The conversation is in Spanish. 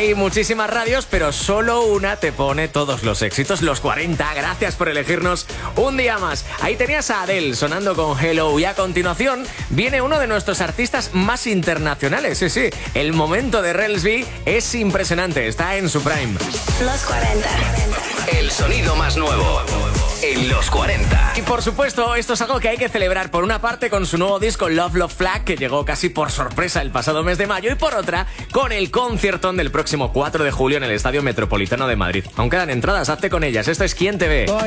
Hay muchísimas radios, pero solo una te pone todos los éxitos, los 40. Gracias por elegirnos un día más. Ahí tenías a Adele sonando con Hello y a continuación viene uno de nuestros artistas más internacionales. Sí, el momento de Rels B es impresionante, está en su prime. Los 40. El sonido más nuevo en los 40. Y por supuesto, esto es algo que hay que celebrar. Por una parte, con su nuevo disco Love Love Flag, que llegó casi por sorpresa el pasado mes de mayo. Y por otra, con el conciertón del próximo 4 de julio en el Estadio Metropolitano de Madrid. Aún quedan entradas, hazte con ellas. Esto es ¿Quién te ve?